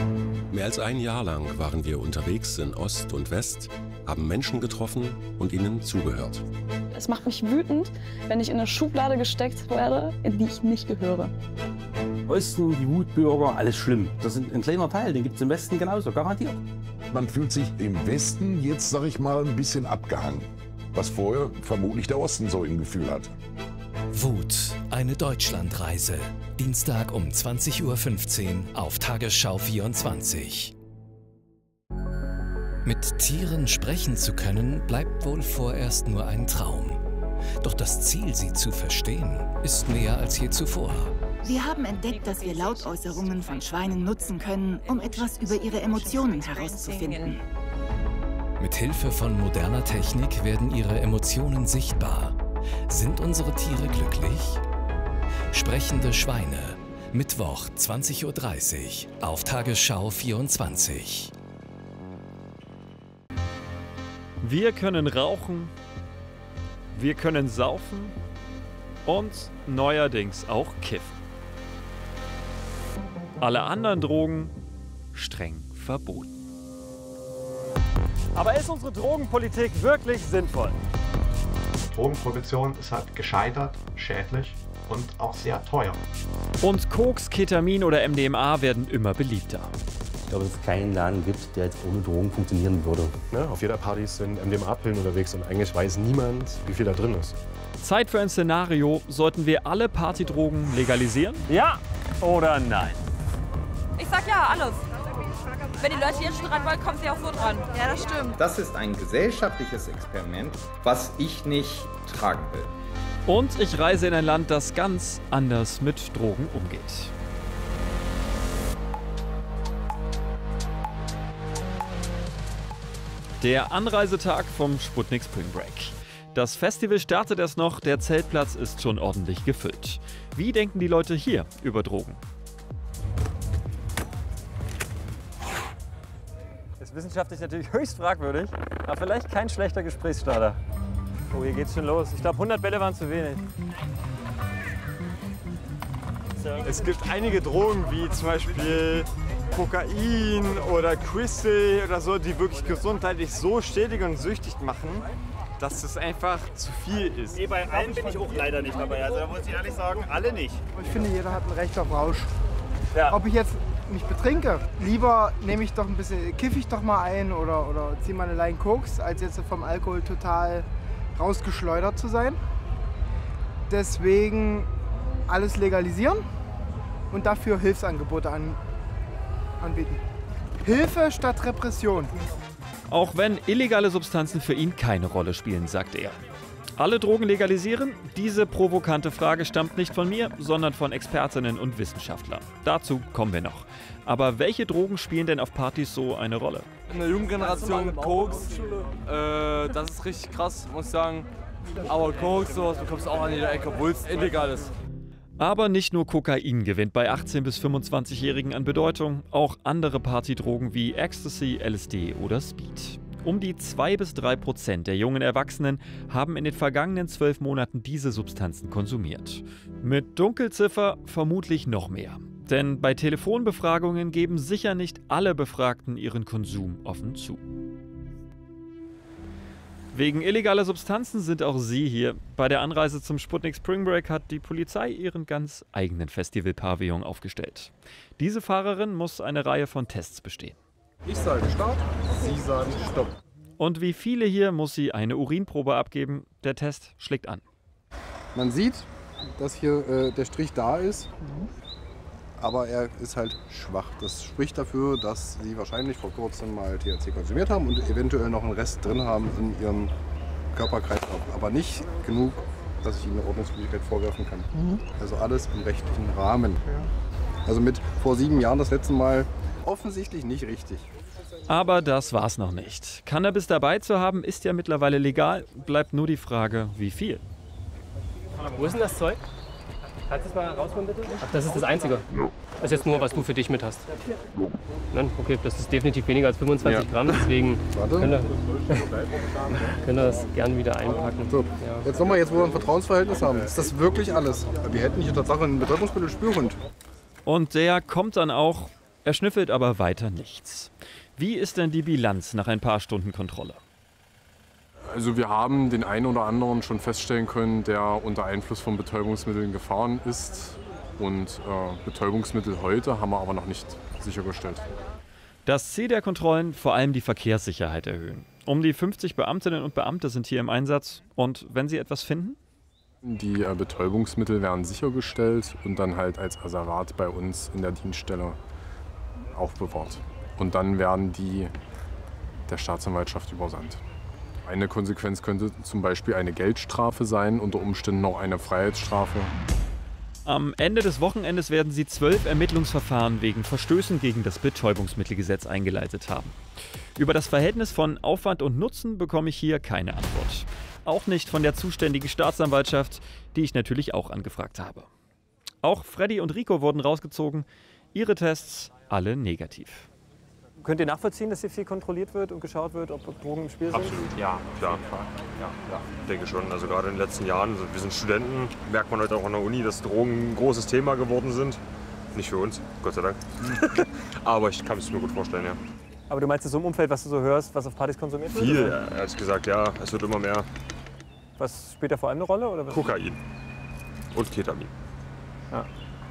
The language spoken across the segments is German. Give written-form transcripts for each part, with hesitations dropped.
Mehr als ein Jahr lang waren wir unterwegs in Ost und West, haben Menschen getroffen und ihnen zugehört. Es macht mich wütend, wenn ich in eine Schublade gesteckt werde, in die ich nicht gehöre. Osten, die Wutbürger, alles schlimm. Das ist ein kleiner Teil, den gibt es im Westen genauso, garantiert. Man fühlt sich im Westen jetzt, sag ich mal, ein bisschen abgehangen. Was vorher vermutlich der Osten so im Gefühl hat. Wut, eine Deutschlandreise. Dienstag um 20:15 Uhr auf Tagesschau 24. Mit Tieren sprechen zu können, bleibt wohl vorerst nur ein Traum. Doch das Ziel, sie zu verstehen, ist mehr als je zuvor. Wir haben entdeckt, dass wir Lautäußerungen von Schweinen nutzen können, um etwas über ihre Emotionen herauszufinden. Mit Hilfe von moderner Technik werden ihre Emotionen sichtbar. Sind unsere Tiere glücklich? Sprechende Schweine. Mittwoch 20:30 Uhr auf Tagesschau 24. Wir können rauchen, wir können saufen und neuerdings auch kiffen. Alle anderen Drogen streng verboten. Aber ist unsere Drogenpolitik wirklich sinnvoll? Drogenproduktion ist halt gescheitert, schädlich und auch sehr teuer. Und Koks, Ketamin oder MDMA werden immer beliebter. Ich glaube, dass es keinen Laden gibt, der jetzt ohne Drogen funktionieren würde. Ne? Auf jeder Party sind MDMA-Pillen unterwegs und eigentlich weiß niemand, wie viel da drin ist. Zeit für ein Szenario. Sollten wir alle Partydrogen legalisieren? Ja oder nein? Ich sag ja, alles. Wenn die Leute jetzt schon dran wollen, kommen sie auch so dran. Ja, das stimmt. Das ist ein gesellschaftliches Experiment, was ich nicht tragen will. Und ich reise in ein Land, das ganz anders mit Drogen umgeht. Der Anreisetag vom Sputnik Spring Break. Das Festival startet erst noch, der Zeltplatz ist schon ordentlich gefüllt. Wie denken die Leute hier über Drogen? Das ist wissenschaftlich natürlich höchst fragwürdig, aber vielleicht kein schlechter Gesprächsstarter. Oh, hier geht's schon los. Ich glaube, 100 Bälle waren zu wenig. Es gibt einige Drogen, wie zum Beispiel Kokain oder Crystal oder so, die wirklich gesundheitlich so schädig und süchtig machen, dass es einfach zu viel ist. Nee, bei allen bin ich auch leider nicht dabei. Also da muss ich ehrlich sagen, alle nicht. Ich finde, jeder hat ein Recht auf Rausch. Ja. Ob ich jetzt mich betrinke, lieber nehme ich doch ein bisschen, kiffe ich doch mal ein oder ziehe mal eine Line Koks, als jetzt vom Alkohol total rausgeschleudert zu sein. Deswegen alles legalisieren und dafür Hilfsangebote anbieten. Hilfe statt Repression. Auch wenn illegale Substanzen für ihn keine Rolle spielen, sagt er. Alle Drogen legalisieren? Diese provokante Frage stammt nicht von mir, sondern von Expertinnen und Wissenschaftlern. Dazu kommen wir noch. Aber welche Drogen spielen denn auf Partys so eine Rolle? In der jungen Generation Koks, das ist richtig krass, muss ich sagen. Aber Koks, sowas bekommst du auch an jeder Ecke, obwohl es illegal ist. Aber nicht nur Kokain gewinnt bei 18- bis 25-Jährigen an Bedeutung, auch andere Partydrogen wie Ecstasy, LSD oder Speed. Um die 2-3% der jungen Erwachsenen haben in den vergangenen 12 Monaten diese Substanzen konsumiert. Mit Dunkelziffer vermutlich noch mehr. Denn bei Telefonbefragungen geben sicher nicht alle Befragten ihren Konsum offen zu. Wegen illegaler Substanzen sind auch Sie hier. Bei der Anreise zum Sputnik Spring Break hat die Polizei ihren ganz eigenen Festival-Pavillon aufgestellt. Diese Fahrerin muss eine Reihe von Tests bestehen. Ich sage Start, Sie sagen Stopp. Und wie viele hier muss sie eine Urinprobe abgeben. Der Test schlägt an. Man sieht, dass hier der Strich da ist, aber er ist halt schwach. Das spricht dafür, dass Sie wahrscheinlich vor kurzem mal THC konsumiert haben und eventuell noch einen Rest drin haben in Ihrem Körperkreislauf. Aber nicht genug, dass ich Ihnen eine Ordnungswidrigkeit vorwerfen kann. Also alles im rechtlichen Rahmen. Also mit vor 7 Jahren das letzte Mal offensichtlich nicht richtig. Aber das war's noch nicht. Cannabis dabei zu haben, ist ja mittlerweile legal. Bleibt nur die Frage, wie viel. Wo ist denn das Zeug? Kannst du es mal rausholen, bitte? Ach, das ist das Einzige? Das ist jetzt nur, was du für dich mit hast? Nein? Okay, das ist definitiv weniger als 25 Gramm, deswegen können wir das gern wieder einpacken. So, jetzt nochmal, jetzt wo wir ein Vertrauensverhältnis haben, ist das wirklich alles? Wir hätten hier tatsächlich einen Betäubungsmittel-Spürhund. Und der kommt dann auch Er schnüffelt aber weiter nichts. Wie ist denn die Bilanz nach ein paar Stunden Kontrolle? Also wir haben den einen oder anderen schon feststellen können, der unter Einfluss von Betäubungsmitteln gefahren ist. Und Betäubungsmittel heute haben wir aber noch nicht sichergestellt. Das Ziel der Kontrollen: vor allem die Verkehrssicherheit erhöhen. Um die 50 Beamtinnen und Beamte sind hier im Einsatz. Und wenn sie etwas finden? Die Betäubungsmittel werden sichergestellt und dann halt als Asserat bei uns in der Dienststelle aufbewahrt. Und dann werden die der Staatsanwaltschaft übersandt. Eine Konsequenz könnte zum Beispiel eine Geldstrafe sein, unter Umständen noch eine Freiheitsstrafe. Am Ende des Wochenendes werden sie 12 Ermittlungsverfahren wegen Verstößen gegen das Betäubungsmittelgesetz eingeleitet haben. Über das Verhältnis von Aufwand und Nutzen bekomme ich hier keine Antwort. Auch nicht von der zuständigen Staatsanwaltschaft, die ich natürlich auch angefragt habe. Auch Freddy und Rico wurden rausgezogen. Ihre Tests alle negativ. Könnt ihr nachvollziehen, dass hier viel kontrolliert wird und geschaut wird, ob Drogen im Spiel sind? Absolut, ja, klar. Ja, denke schon. Also gerade in den letzten Jahren, wir sind Studenten, merkt man heute auch an der Uni, dass Drogen ein großes Thema geworden sind. Nicht für uns, Gott sei Dank. Aber ich kann es mir gut vorstellen, ja. Aber du meinst, so im Umfeld, was du so hörst, was auf Partys konsumiert wird? Viel, ehrlich gesagt, ja. Es wird immer mehr. Was spielt da vor allem eine Rolle? Oder was? Kokain und Ketamin. Ja.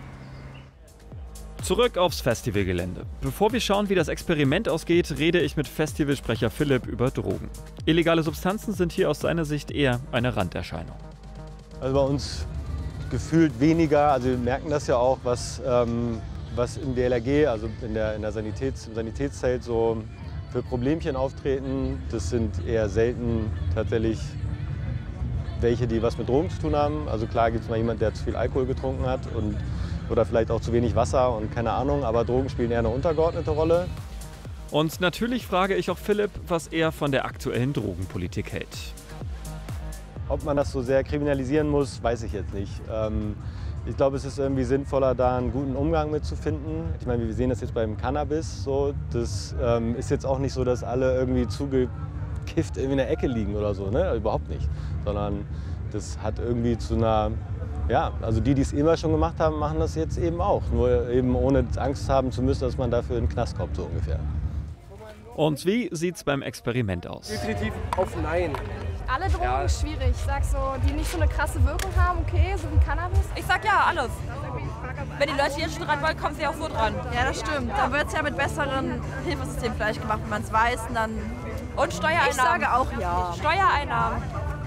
Zurück aufs Festivalgelände. Bevor wir schauen, wie das Experiment ausgeht, rede ich mit Festivalsprecher Philipp über Drogen. Illegale Substanzen sind hier aus seiner Sicht eher eine Randerscheinung. Also bei uns gefühlt weniger. Also wir merken das ja auch, was im DLRG, also im Sanitätszelt so für Problemchen auftreten. Das sind eher selten tatsächlich welche, die was mit Drogen zu tun haben. Also klar gibt es mal jemanden, der zu viel Alkohol getrunken hat oder vielleicht auch zu wenig Wasser und keine Ahnung, aber Drogen spielen eher eine untergeordnete Rolle. Und natürlich frage ich auch Philipp, was er von der aktuellen Drogenpolitik hält. Ob man das so sehr kriminalisieren muss, weiß ich jetzt nicht. Ich glaube, es ist irgendwie sinnvoller, da einen guten Umgang mit zu finden. Ich meine, wir sehen das jetzt beim Cannabis. So. Das ist jetzt auch nicht so, dass alle irgendwie zugekifft in der Ecke liegen oder so, ne? Überhaupt nicht. Sondern das hat irgendwie zu einer, ja, also die es immer schon gemacht haben, machen das jetzt eben auch. Nur eben ohne Angst haben zu müssen, dass man dafür in den Knast kommt, so ungefähr. Und wie sieht's beim Experiment aus? Definitiv auf Nein. Alle Drogen schwierig. Ich sag so, die nicht so eine krasse Wirkung haben, okay, so wie Cannabis. Ich sag ja, alles. Wenn die Leute jetzt schon dran wollen, kommen sie auch so dran. Ja, das stimmt. Da wird es ja mit besseren Hilfesystemen vielleicht gemacht, wenn man es weiß. Und Steuereinnahmen. Ich sage auch ja. Steuereinnahmen.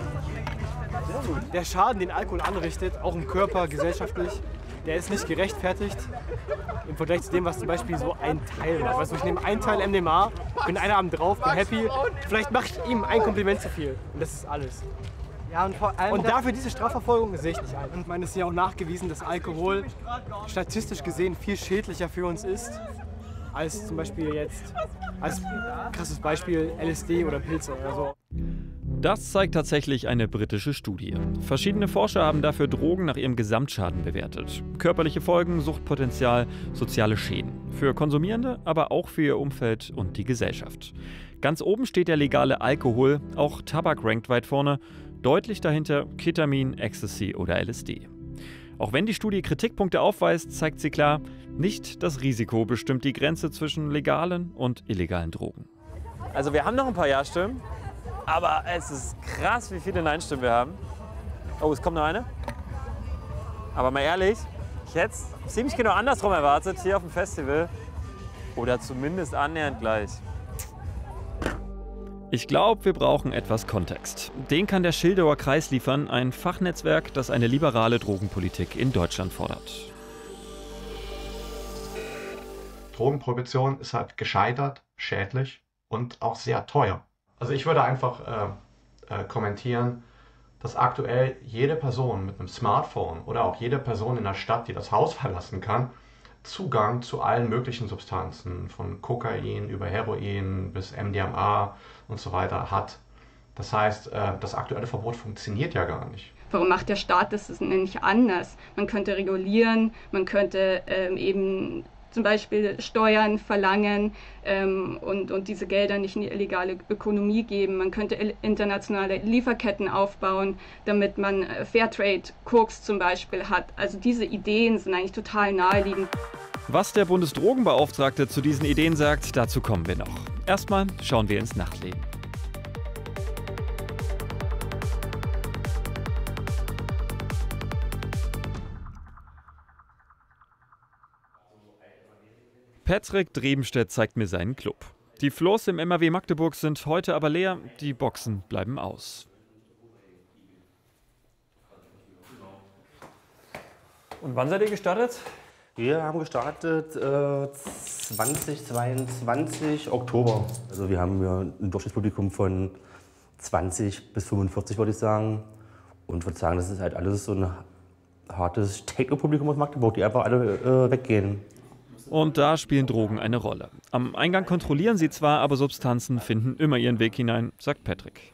Der Schaden, den Alkohol anrichtet, auch im Körper, gesellschaftlich, der ist nicht gerechtfertigt im Vergleich zu dem, was zum Beispiel so ein Teil macht. Weißt du, ich nehme einen Teil MDMA, bin einen Abend drauf, bin happy, vielleicht mache ich ihm ein Kompliment zu viel. Und das ist alles. Ja, und vor allem dafür diese Strafverfolgung sehe ich nicht ein. Und ich meine, es ist ja auch nachgewiesen, dass Alkohol statistisch gesehen viel schädlicher für uns ist, als zum Beispiel jetzt, als krasses Beispiel LSD oder Pilze oder so. Das zeigt tatsächlich eine britische Studie. Verschiedene Forscher haben dafür Drogen nach ihrem Gesamtschaden bewertet. Körperliche Folgen, Suchtpotenzial, soziale Schäden. Für Konsumierende, aber auch für ihr Umfeld und die Gesellschaft. Ganz oben steht der legale Alkohol, auch Tabak rankt weit vorne. Deutlich dahinter Ketamin, Ecstasy oder LSD. Auch wenn die Studie Kritikpunkte aufweist, zeigt sie klar, nicht das Risiko bestimmt die Grenze zwischen legalen und illegalen Drogen. Also wir haben noch ein paar Ja-Stimmen, aber es ist krass, wie viele Nein-Stimmen wir haben. Oh, es kommt noch eine. Aber mal ehrlich, ich hätte es ziemlich genau andersrum erwartet hier auf dem Festival. Oder zumindest annähernd gleich. Ich glaube, wir brauchen etwas Kontext. Den kann der Schildauer Kreis liefern, ein Fachnetzwerk, das eine liberale Drogenpolitik in Deutschland fordert. Drogenprohibition ist halt gescheitert, schädlich und auch sehr teuer. Also ich würde einfach kommentieren, dass aktuell jede Person mit einem Smartphone oder auch jede Person in der Stadt, die das Haus verlassen kann, Zugang zu allen möglichen Substanzen, von Kokain über Heroin bis MDMA und so weiter hat. Das heißt, das aktuelle Verbot funktioniert ja gar nicht. Warum macht der Staat das nicht anders? Man könnte regulieren, man könnte eben zum Beispiel Steuern verlangen und diese Gelder nicht in die illegale Ökonomie geben. Man könnte internationale Lieferketten aufbauen, damit man Fairtrade, Koks zum Beispiel hat. Also diese Ideen sind eigentlich total naheliegend. Was der Bundesdrogenbeauftragte zu diesen Ideen sagt, dazu kommen wir noch. Erstmal schauen wir ins Nachtleben. Patrick Drebenstedt zeigt mir seinen Club. Die Floors im MAW Magdeburg sind heute aber leer, die Boxen bleiben aus. Und wann seid ihr gestartet? Wir haben gestartet 2022 Oktober. Also wir haben ja ein Durchschnittspublikum von 20 bis 45, würde ich sagen. Und ich würde sagen, das ist halt alles so ein hartes Techno-Publikum aus Magdeburg, die einfach alle weggehen. Und da spielen Drogen eine Rolle. Am Eingang kontrollieren sie zwar, aber Substanzen finden immer ihren Weg hinein, sagt Patrick.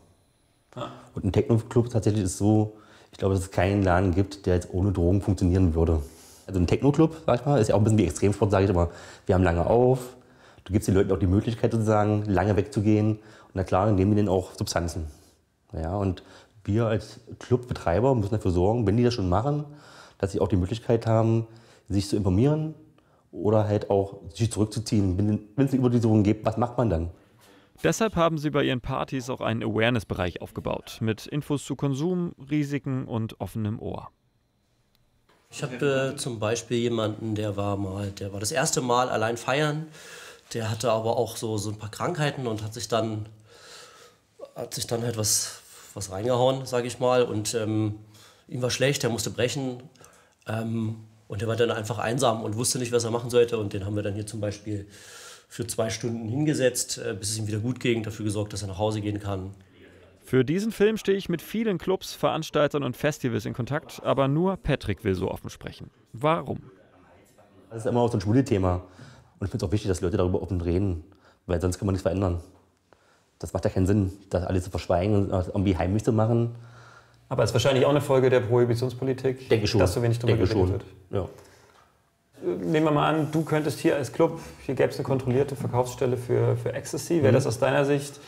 Und ein Techno-Club tatsächlich ist so, ich glaube, dass es keinen Laden gibt, der jetzt ohne Drogen funktionieren würde. Also ein Techno-Club, sag ich mal, ist ja auch ein bisschen wie Extremsport, sage ich immer. Wir haben lange auf, du gibst den Leuten auch die Möglichkeit sozusagen, lange wegzugehen. Und na klar, nehmen die denen auch Substanzen. Ja, und wir als Clubbetreiber müssen dafür sorgen, wenn die das schon machen, dass sie auch die Möglichkeit haben, sich zu informieren oder halt auch sich zurückzuziehen. Wenn es eine Überdosierung gibt, was macht man dann? Deshalb haben sie bei ihren Partys auch einen Awareness-Bereich aufgebaut, mit Infos zu Konsum, Risiken und offenem Ohr. Ich habe zum Beispiel jemanden, der war das erste Mal allein feiern, der hatte aber auch so ein paar Krankheiten und hat sich dann halt was reingehauen, sage ich mal, und ihm war schlecht, er musste brechen. Und der war dann einfach einsam und wusste nicht, was er machen sollte. Und den haben wir dann hier zum Beispiel für 2 Stunden hingesetzt, bis es ihm wieder gut ging, dafür gesorgt, dass er nach Hause gehen kann. Für diesen Film stehe ich mit vielen Clubs, Veranstaltern und Festivals in Kontakt, aber nur Patrick will so offen sprechen. Warum? Das ist immer auch so ein schwules Thema. Und ich finde es auch wichtig, dass Leute darüber offen reden, weil sonst kann man nichts verändern. Das macht ja keinen Sinn, das alles zu verschweigen und irgendwie heimlich zu machen. Aber es ist wahrscheinlich auch eine Folge der Prohibitionspolitik, denke schon, dass so wenig drüber geredet wird. Ja. Nehmen wir mal an, du könntest hier als Club, hier gäbe es eine kontrollierte Verkaufsstelle für Ecstasy. Wäre das aus deiner Sicht,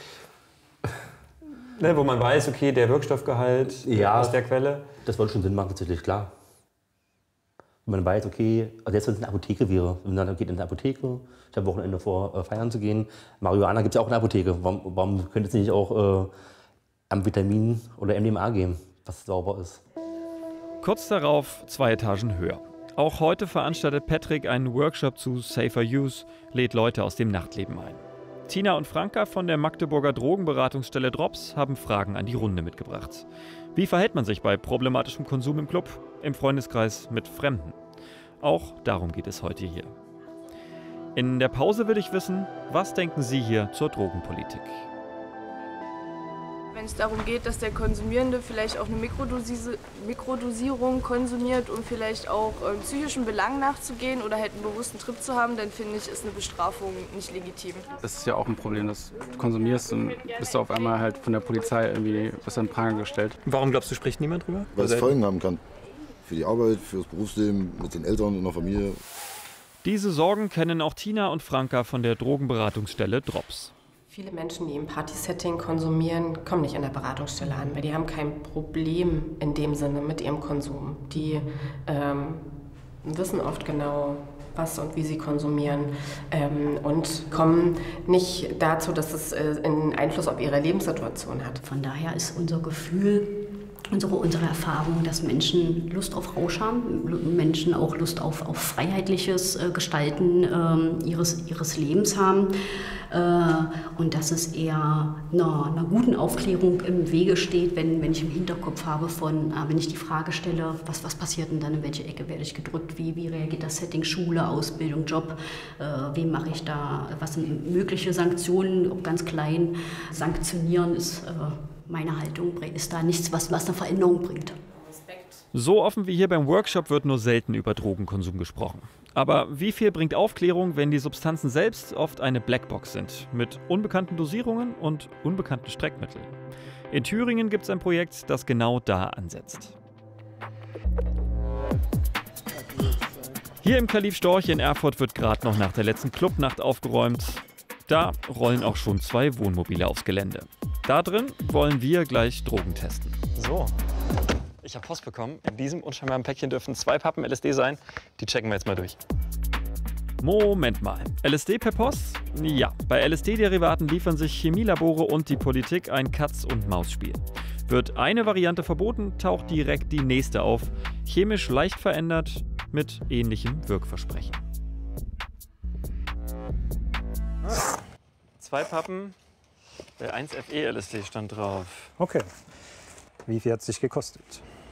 wo man weiß, okay, der Wirkstoffgehalt aus der Quelle? Das würde schon Sinn machen, tatsächlich, klar. Wenn man weiß, okay, also jetzt wenn es eine Apotheke wäre, wenn man dann geht in eine Apotheke, ich habe Wochenende vor, feiern zu gehen. Marihuana gibt es ja auch in der Apotheke. Warum könnte es nicht auch Amphetamin oder MDMA geben, was sauber ist? Kurz darauf 2 Etagen höher. Auch heute veranstaltet Patrick einen Workshop zu Safer Use, lädt Leute aus dem Nachtleben ein. Tina und Franka von der Magdeburger Drogenberatungsstelle Drops haben Fragen an die Runde mitgebracht. Wie verhält man sich bei problematischem Konsum im Club, im Freundeskreis, mit Fremden? Auch darum geht es heute hier. In der Pause will ich wissen, was denken Sie hier zur Drogenpolitik? Wenn es darum geht, dass der Konsumierende vielleicht auch eine Mikrodosierung konsumiert, um vielleicht auch psychischen Belangen nachzugehen oder halt einen bewussten Trip zu haben, dann finde ich, ist eine Bestrafung nicht legitim. Das ist ja auch ein Problem, dass du konsumierst und bist du auf einmal halt von der Polizei irgendwie was an den Pranger gestellt. Warum glaubst du, spricht niemand drüber? Weil es Folgen haben kann. Für die Arbeit, fürs Berufsleben, mit den Eltern in der Familie. Diese Sorgen kennen auch Tina und Franka von der Drogenberatungsstelle Drops. Viele Menschen, die im Partysetting konsumieren, kommen nicht an der Beratungsstelle an, weil die haben kein Problem in dem Sinne mit ihrem Konsum. Die wissen oft genau, was und wie sie konsumieren und kommen nicht dazu, dass es einen Einfluss auf ihre Lebenssituation hat. Von daher ist unser Gefühl, unsere Erfahrung, dass Menschen Lust auf Rausch haben, Menschen auch Lust auf freiheitliches Gestalten ihres Lebens haben und dass es eher einer guten Aufklärung im Wege steht, wenn ich im Hinterkopf habe wenn ich die Frage stelle, was passiert denn dann, in welche Ecke werde ich gedrückt, wie reagiert das Setting, Schule, Ausbildung, Job, wem mache ich da, was sind mögliche Sanktionen, ob ganz klein, sanktionieren ist meine Haltung, ist da nichts, was eine Veränderung bringt. So offen wie hier beim Workshop wird nur selten über Drogenkonsum gesprochen. Aber wie viel bringt Aufklärung, wenn die Substanzen selbst oft eine Blackbox sind, mit unbekannten Dosierungen und unbekannten Streckmitteln? In Thüringen gibt es ein Projekt, das genau da ansetzt. Hier im Kalif Storch in Erfurt wird gerade noch nach der letzten Clubnacht aufgeräumt. Da rollen auch schon 2 Wohnmobile aufs Gelände. Da drin wollen wir gleich Drogen testen. So, ich habe Post bekommen. In diesem unscheinbaren Päckchen dürfen 2 Pappen LSD sein. Die checken wir jetzt mal durch. Moment mal. LSD per Post? Ja, bei LSD-Derivaten liefern sich Chemielabore und die Politik ein Katz-und-Maus-Spiel. Wird eine Variante verboten, taucht direkt die nächste auf. Chemisch leicht verändert, mit ähnlichem Wirkversprechen. 2 Pappen, der 1FE LSD stand drauf. Okay. Wie viel hat es dich gekostet?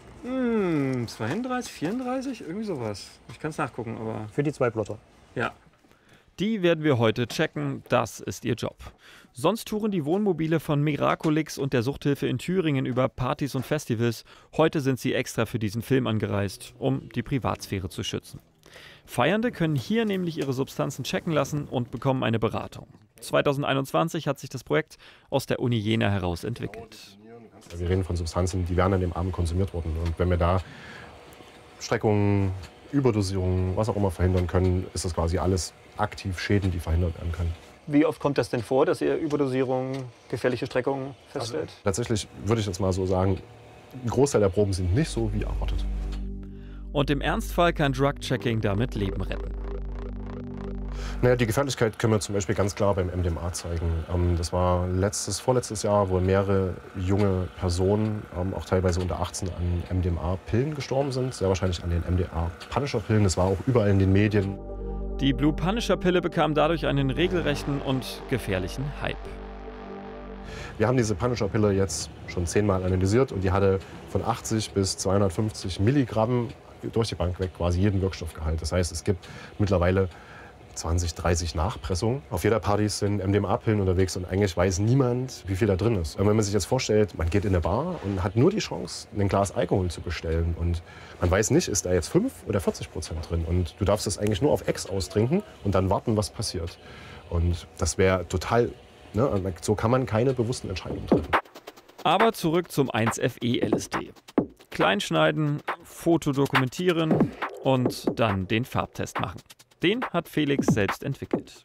32, 34, irgendwie sowas. Ich kann es nachgucken, aber... Für die 2 Plotter? Ja. Die werden wir heute checken, das ist ihr Job. Sonst touren die Wohnmobile von Miraculix und der Suchthilfe in Thüringen über Partys und Festivals. Heute sind sie extra für diesen Film angereist, um die Privatsphäre zu schützen. Feiernde können hier nämlich ihre Substanzen checken lassen und bekommen eine Beratung. 2021 hat sich das Projekt aus der Uni Jena heraus entwickelt. Wir reden von Substanzen, die werden an dem Abend konsumiert worden. Und wenn wir da Streckungen, Überdosierungen, was auch immer verhindern können, ist das quasi alles aktiv Schäden, die verhindert werden können. Wie oft kommt das denn vor, dass ihr Überdosierungen, gefährliche Streckungen feststellt? Tatsächlich würde ich jetzt mal so sagen, ein Großteil der Proben sind nicht so wie erwartet. Und im Ernstfall kann Drug-Checking damit Leben retten. Naja, die Gefährlichkeit können wir zum Beispiel ganz klar beim MDMA zeigen. Das war vorletztes Jahr, wo mehrere junge Personen, auch teilweise unter 18, an MDMA-Pillen gestorben sind. Sehr wahrscheinlich an den MDMA-Punisher-Pillen. Das war auch überall in den Medien. Die Blue Punisher-Pille bekam dadurch einen regelrechten und gefährlichen Hype. Wir haben diese Punisher-Pille jetzt schon 10-mal analysiert und die hatte von 80 bis 250 Milligramm durch die Bank weg quasi jeden Wirkstoffgehalt. Das heißt, es gibt mittlerweile 20, 30 Nachpressungen. Auf jeder Party sind MDMA-Pillen unterwegs und eigentlich weiß niemand, wie viel da drin ist. Und wenn man sich jetzt vorstellt, man geht in eine Bar und hat nur die Chance, ein Glas Alkohol zu bestellen und man weiß nicht, ist da jetzt 5 oder 40% drin und du darfst das eigentlich nur auf Ex austrinken und dann warten, was passiert. Und das wäre total, ne? So kann man keine bewussten Entscheidungen treffen. Aber zurück zum 1FE LSD. Kleinschneiden, Foto dokumentieren und dann den Farbtest machen. Den hat Felix selbst entwickelt.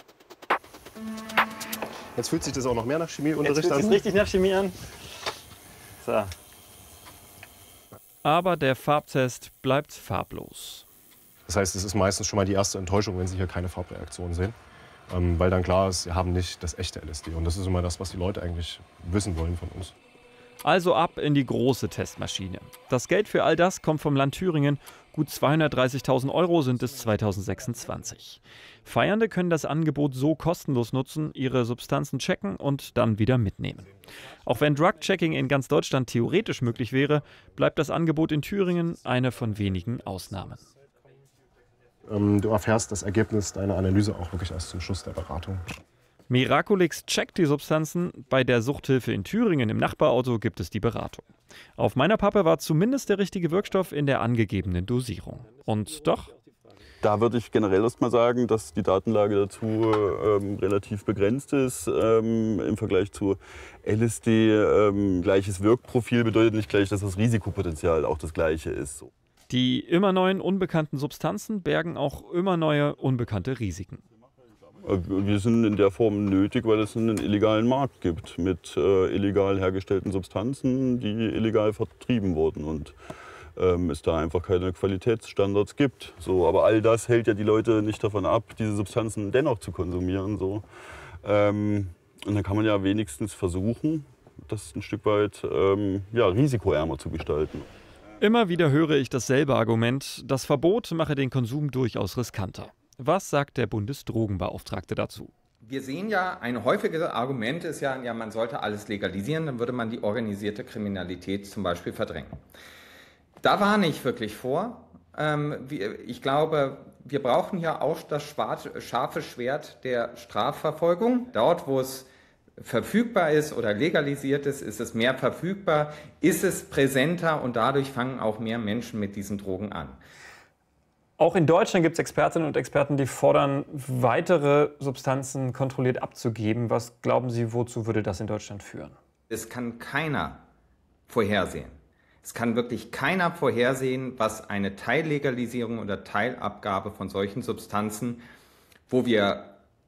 Jetzt fühlt sich das auch noch mehr nach Chemieunterricht an. Jetzt fühlt sich richtig nach Chemie an. So. Aber der Farbtest bleibt farblos. Das heißt, es ist meistens schon mal die erste Enttäuschung, wenn Sie hier keine Farbreaktion sehen. Weil dann klar ist, Sie haben nicht das echte LSD. Und das ist immer das, was die Leute eigentlich wissen wollen von uns. Also ab in die große Testmaschine. Das Geld für all das kommt vom Land Thüringen. Gut 230.000 € sind es 2026. Feiernde können das Angebot so kostenlos nutzen, ihre Substanzen checken und dann wieder mitnehmen. Auch wenn Drug-Checking in ganz Deutschland theoretisch möglich wäre, bleibt das Angebot in Thüringen eine von wenigen Ausnahmen. Du erfährst das Ergebnis deiner Analyse auch wirklich erst zum Schluss der Beratung. Miraculix checkt die Substanzen. Bei der Suchthilfe in Thüringen im Nachbarauto gibt es die Beratung. Auf meiner Pappe war zumindest der richtige Wirkstoff in der angegebenen Dosierung. Und doch? Da würde ich generell erst mal sagen, dass die Datenlage dazu relativ begrenzt ist. Im Vergleich zu LSD gleiches Wirkprofil bedeutet nicht gleich, dass das Risikopotenzial auch das gleiche ist. Die immer neuen unbekannten Substanzen bergen auch immer neue unbekannte Risiken. Wir sind in der Form nötig, weil es einen illegalen Markt gibt mit illegal hergestellten Substanzen, die illegal vertrieben wurden und es da einfach keine Qualitätsstandards gibt. So, aber all das hält ja die Leute nicht davon ab, diese Substanzen dennoch zu konsumieren. So. Und dann kann man ja wenigstens versuchen, das ein Stück weit risikoärmer zu gestalten. Immer wieder höre ich dasselbe Argument, das Verbot mache den Konsum durchaus riskanter. Was sagt der Bundesdrogenbeauftragte dazu? Wir sehen ja, ein häufiges Argument ist ja, man sollte alles legalisieren, dann würde man die organisierte Kriminalität zum Beispiel verdrängen. Da warne ich wirklich vor. Ich glaube, wir brauchen ja auch das scharfe Schwert der Strafverfolgung. Dort, wo es verfügbar ist oder legalisiert ist es mehr verfügbar, ist es präsenter und dadurch fangen auch mehr Menschen mit diesen Drogen an. Auch in Deutschland gibt es Expertinnen und Experten, die fordern, weitere Substanzen kontrolliert abzugeben. Was glauben Sie, wozu würde das in Deutschland führen? Es kann keiner vorhersehen. Es kann wirklich keiner vorhersehen, was eine Teillegalisierung oder Teilabgabe von solchen Substanzen, wo wir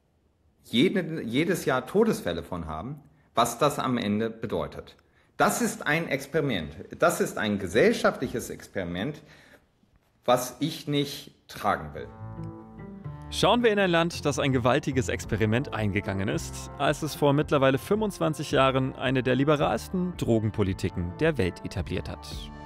jedes Jahr Todesfälle von haben, was das am Ende bedeutet. Das ist ein Experiment. Das ist ein gesellschaftliches Experiment, was ich nicht tragen will. Schauen wir in ein Land, das ein gewaltiges Experiment eingegangen ist, als es vor mittlerweile 25 Jahren eine der liberalsten Drogenpolitiken der Welt etabliert hat.